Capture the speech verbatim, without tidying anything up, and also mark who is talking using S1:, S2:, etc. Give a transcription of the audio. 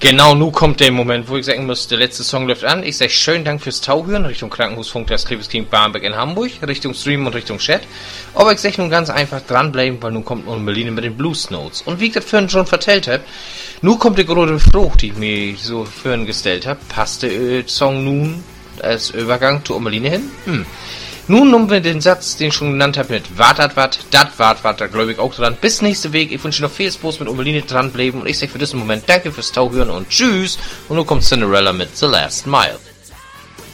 S1: Genau, nun kommt der Moment, wo ich sagen muss, der letzte Song läuft an. Ich sage schönen Dank fürs Tauhören Richtung Krankenhausfunk des Klebes King Barmbek in Hamburg, Richtung Stream und Richtung Chat. Aber ich sage nun ganz einfach dranbleiben, weil nun kommt nun Berlin mit den Blues Notes. Und wie ich das vorhin schon vertellt habe, nun kommt die große Frucht, die ich mir so vorhin gestellt habe. Passt der äh, Song nun als Übergang zu Umberline hin? Hm. Nun nehmen wir den Satz, den ich schon genannt habe, mit wartet wat, dat wart wat, da glaube ich auch dran. Bis nächste Weg. Ich wünsche noch viel Spaß mit Umberline dranbleiben. Und ich sage für diesen Moment danke fürs Tauhören und tschüss. Und nun kommt Cinderella mit The Last Mile.